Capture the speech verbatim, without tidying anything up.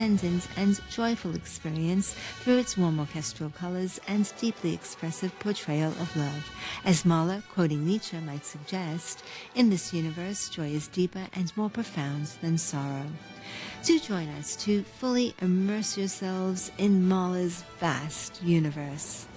transcendent and joyful experience through its warm orchestral colors and deeply expressive portrayal of love. As Mahler, quoting Nietzsche, might suggest, in this universe, joy is deeper and more profound than sorrow. Do join us to fully immerse yourselves in Mahler's vast universe.